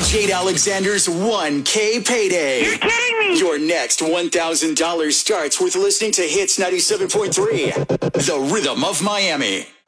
Jade Alexander's 1K payday. You're kidding me. Your next $1,000 starts with listening to Hits 97.3, the rhythm of Miami.